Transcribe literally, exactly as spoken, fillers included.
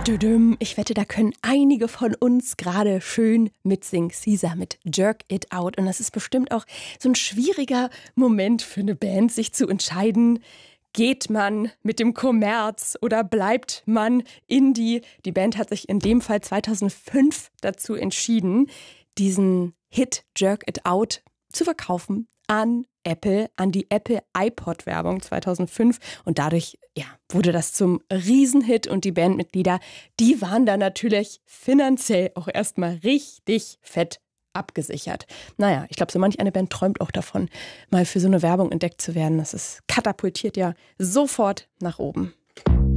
Düdüdüm. Ich wette, da können einige von uns gerade schön mitsingen. Caesar mit Jerk It Out. Und das ist bestimmt auch so ein schwieriger Moment für eine Band, sich zu entscheiden, geht man mit dem Kommerz oder bleibt man Indie? Die Band hat sich in dem Fall zweitausendfünf dazu entschieden, diesen Hit Jerk It Out zu verkaufen an Apple, an die Apple iPod-Werbung zweitausendfünf. Und dadurch ja, wurde das zum Riesenhit. Und die Bandmitglieder, die waren da natürlich finanziell auch erstmal richtig fett abgesichert. Naja, ich glaube, so manch eine Band träumt auch davon, mal für so eine Werbung entdeckt zu werden. Das ist katapultiert ja sofort nach oben.